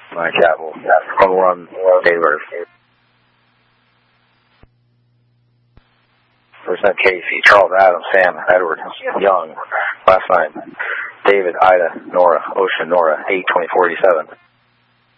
Mike Chapel. 1-1, date of birth. First name Casey, Charles Adam, Sam Edward Young. Last name David Ida Nora Ocean Nora 8/24/87.